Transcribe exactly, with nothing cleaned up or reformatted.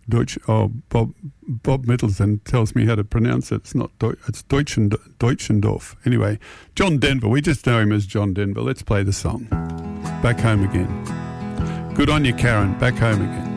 Deutsch. Oh, Bob Bob Middleton tells me how to pronounce it. It's not Deu- it's Deutschen, Deutschendorf. Anyway, John Denver. We just know him as John Denver. Let's play the song. Back Home Again. Good on you, Karen. Back Home Again.